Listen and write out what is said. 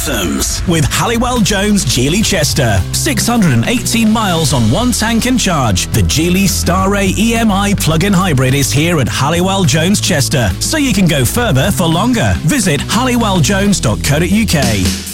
awesomes with Halliwell Jones Geely Chester. 618 miles on one tank and charge. The Geely Starray EMI plug-in hybrid is here at Halliwell Jones Chester, so you can go further for longer. Visit halliwelljones.co.uk.